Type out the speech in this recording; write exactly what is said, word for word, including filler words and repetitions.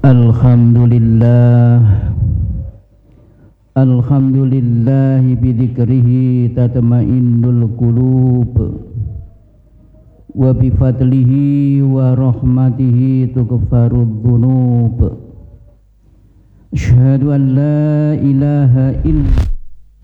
Alhamdulillah, Alhamdulillah bidzikrihi tatma'innul qulub wa bifadlihi wa rahmatihi tughfarud dzunub. Asyhadu an la ilaha illa